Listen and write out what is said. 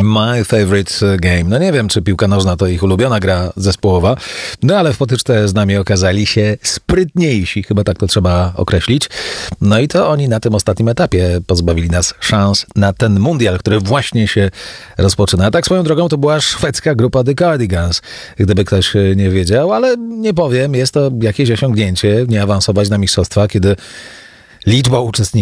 My favorite game. No nie wiem, czy piłka nożna to ich ulubiona gra zespołowa, no ale w potyczce z nami okazali się sprytniejsi, chyba tak to trzeba określić. No i to oni na tym ostatnim etapie pozbawili nas szans na ten mundial, który właśnie się rozpoczyna. A tak swoją drogą to była szwedzka grupa The Cardigans, gdyby ktoś nie wiedział, ale nie powiem, jest to jakieś osiągnięcie, nie awansować na mistrzostwa, kiedy liczba uczestników